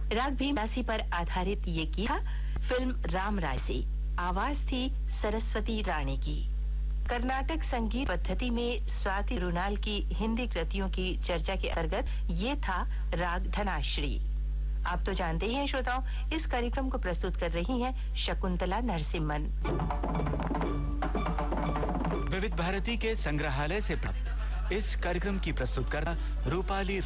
राग भीमदासी पर आधारित ये किया फिल्म राम राय से। आवाज थी सरस्वती राणी की। कर्नाटक संगीत पद्धति में स्वाति रुनाल की हिंदी कृतियों की चर्चा के अंतर्गत ये था राग धनाश्री। आप तो जानते ही हैं श्रोताओं, इस कार्यक्रम को प्रस्तुत कर रही हैं शकुंतला नरसिम्हन। विविध भारती के संग्रहालय से प्राप्त इस कार्यक्रम की प्रस्तुतकर्ता रूपाली